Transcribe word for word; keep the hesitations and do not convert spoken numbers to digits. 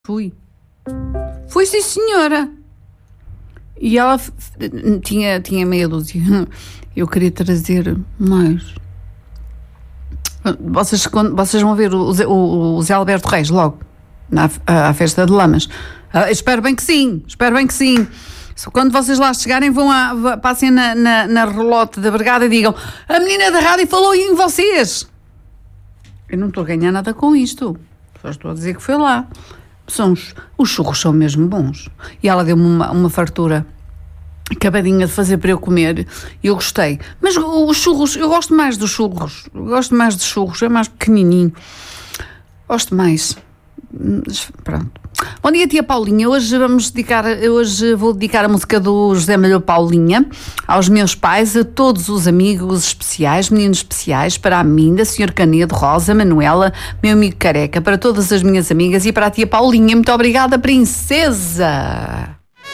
Fui. Fui, sim, senhora. E ela f- f- tinha, tinha meia dúzia. Eu queria trazer mais. Vocês, quando, vocês vão ver o, Zé- o, o Zé Alberto Reis logo, na, à, à festa de Lamas. Ah, espero bem que sim, espero bem que sim. Só quando vocês lá chegarem, vão a, vá- passem na, na, na relote da brigada e digam: a menina da rádio falou em vocês. Eu não estou a ganhar nada com isto. Só estou a dizer que foi lá. São os, os churros são mesmo bons. E ela deu-me uma, uma fartura acabadinha de fazer para eu comer e eu gostei. Mas o- os churros, eu gosto mais dos churros. Eu gosto mais de churros, é mais pequenininho. Gosto mais. Mas pronto. Bom dia, tia Paulinha. Hoje vamos dedicar, hoje vou dedicar a música do José Malhoa Paulinha aos meus pais, a todos os amigos especiais, meninos especiais, para a Minda, senhor Canedo, Rosa, Manuela, meu amigo Careca, para todas as minhas amigas e para a tia Paulinha. Muito obrigada, princesa!